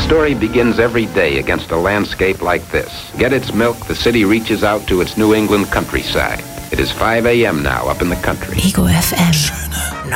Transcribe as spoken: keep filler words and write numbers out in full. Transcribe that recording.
story begins every day against a landscape like this. Get its milk, the city reaches out to its New England countryside. It is five a.m. now up in the country. Ego F M.